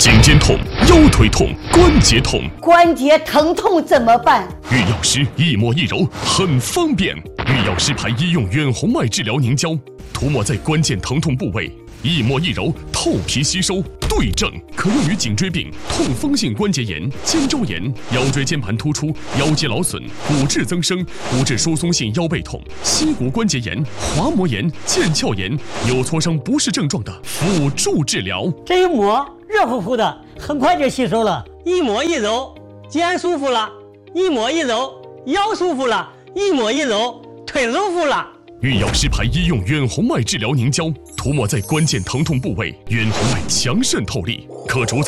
颈肩痛、腰腿痛、关节痛。 关节疼痛怎么办？ 玉药师一抹一揉很方便。玉药师牌医用远红外治疗凝胶，涂抹在关键疼痛部位，一抹一揉，透皮吸收，对症，可用于颈椎病、痛风性关节炎、肩周炎、腰椎间盘突出、腰肌劳损、骨质增生、骨质疏松性腰背痛、膝骨关节炎、滑膜炎、腱鞘炎、有挫伤不适症状的辅助治疗。 这一抹热乎乎的，很快就吸收了。一抹一揉，肩舒服了；一抹一揉，腰舒服了；一抹一揉，腿舒服了。 玉药师牌医用远红外治疗凝胶，涂抹在关键疼痛部位，远红外强渗透力，可主